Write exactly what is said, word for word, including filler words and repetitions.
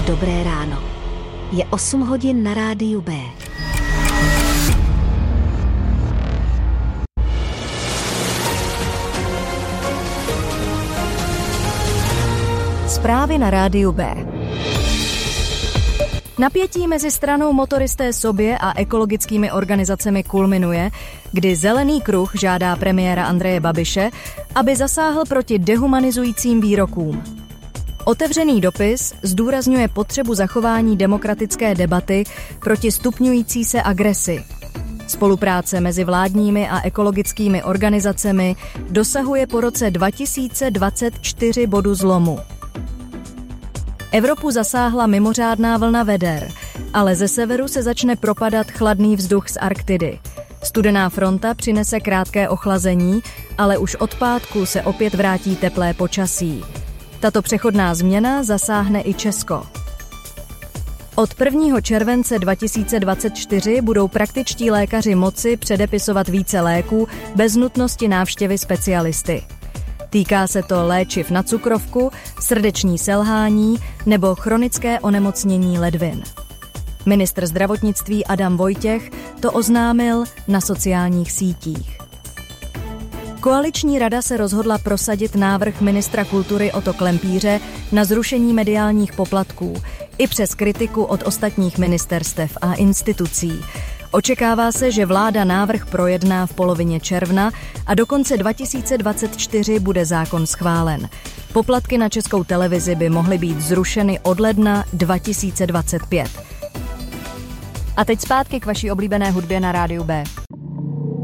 Dobré ráno. Je osm hodin na rádiu B. Zprávy na rádiu B. Napětí mezi stranou Motoristé sobě a ekologickými organizacemi kulminuje, kdy Zelený kruh žádá premiéra Andreje Babiše, aby zasáhl proti dehumanizujícím výrokům. Otevřený dopis zdůrazňuje potřebu zachování demokratické debaty proti stupňující se agresi. Spolupráce mezi vládními a ekologickými organizacemi dosahuje po roce dva tisíce dvacet čtyři bodu zlomu. Evropu zasáhla mimořádná vlna veder, ale ze severu se začne propadat chladný vzduch z Arktidy. Studená fronta přinese krátké ochlazení, ale už od pátku se opět vrátí teplé počasí. Tato přechodná změna zasáhne i Česko. Od prvního července dva tisíce dvacet čtyři budou praktičtí lékaři moci předepisovat více léků bez nutnosti návštěvy specialisty. Týká se to léčiv na cukrovku, srdeční selhání nebo chronické onemocnění ledvin. Ministr zdravotnictví Adam Vojtěch to oznámil na sociálních sítích. Koaliční rada se rozhodla prosadit návrh ministra kultury Otto Klempíře na zrušení mediálních poplatků i přes kritiku od ostatních ministerstev a institucí. Očekává se, že vláda návrh projedná v polovině června a do konce dva tisíce dvacet čtyři bude zákon schválen. Poplatky na Českou televizi by mohly být zrušeny od ledna dva tisíce dvacet pět. A teď zpátky k vaší oblíbené hudbě na rádiu B.